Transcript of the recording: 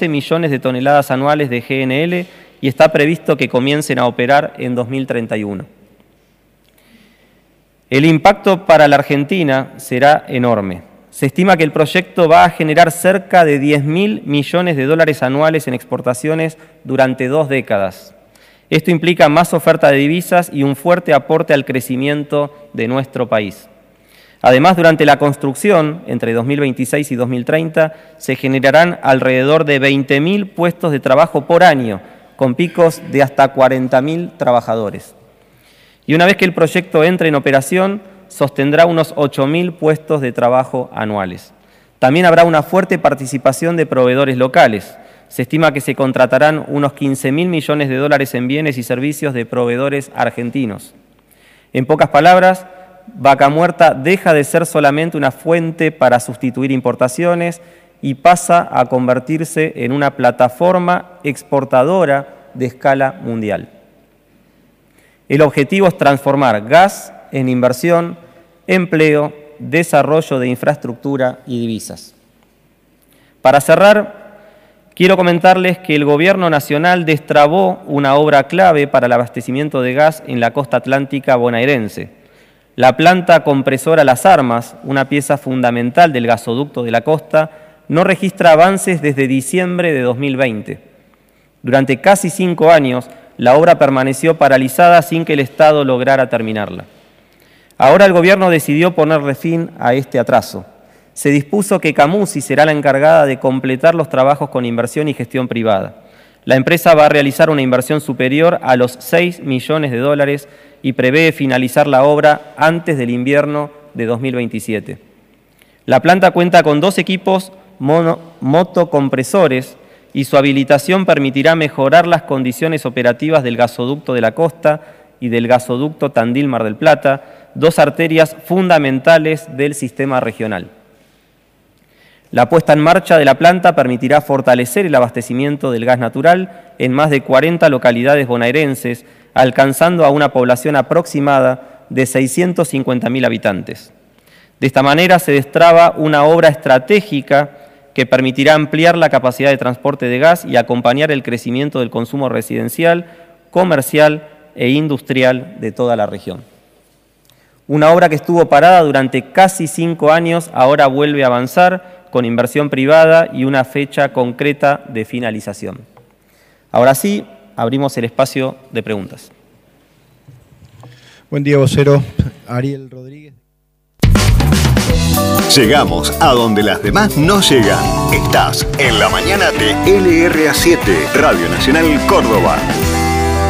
millones de toneladas anuales de GNL y está previsto que comiencen a operar en 2031. El impacto para la Argentina será enorme. Se estima que el proyecto va a generar cerca de 10.000 millones de dólares anuales en exportaciones durante 2 décadas. Esto implica más oferta de divisas y un fuerte aporte al crecimiento de nuestro país. Además, durante la construcción, entre 2026 y 2030, se generarán alrededor de 20.000 puestos de trabajo por año, con picos de hasta 40.000 trabajadores. Y una vez que el proyecto entre en operación, sostendrá unos 8.000 puestos de trabajo anuales. También habrá una fuerte participación de proveedores locales. Se estima que se contratarán unos 15.000 millones de dólares en bienes y servicios de proveedores argentinos. En pocas palabras, Vaca Muerta deja de ser solamente una fuente para sustituir importaciones y pasa a convertirse en una plataforma exportadora de escala mundial. El objetivo es transformar gas en inversión, empleo, desarrollo de infraestructura y divisas. Para cerrar, quiero comentarles que el Gobierno Nacional destrabó una obra clave para el abastecimiento de gas en la costa atlántica bonaerense. La planta compresora Las Armas, una pieza fundamental del gasoducto de la costa, no registra avances desde diciembre de 2020. Durante casi 5 años, la obra permaneció paralizada sin que el Estado lograra terminarla. Ahora el Gobierno decidió ponerle fin a este atraso. Se dispuso que Camusi será la encargada de completar los trabajos con inversión y gestión privada. La empresa va a realizar una inversión superior a los 6 millones de dólares y prevé finalizar la obra antes del invierno de 2027. La planta cuenta con 2 equipos motocompresores y su habilitación permitirá mejorar las condiciones operativas del gasoducto de la costa y del gasoducto Tandil-Mar del Plata, 2 arterias fundamentales del sistema regional. La puesta en marcha de la planta permitirá fortalecer el abastecimiento del gas natural en más de 40 localidades bonaerenses, alcanzando a una población aproximada de 650.000 habitantes. De esta manera se destraba una obra estratégica que permitirá ampliar la capacidad de transporte de gas y acompañar el crecimiento del consumo residencial, comercial e industrial de toda la región. Una obra que estuvo parada durante casi 5 años, ahora vuelve a avanzar con inversión privada y una fecha concreta de finalización. Ahora sí, abrimos el espacio de preguntas. Buen día, vocero. Ariel Rodríguez. Llegamos a donde las demás no llegan. Estás en la mañana de LRA7, Radio Nacional Córdoba.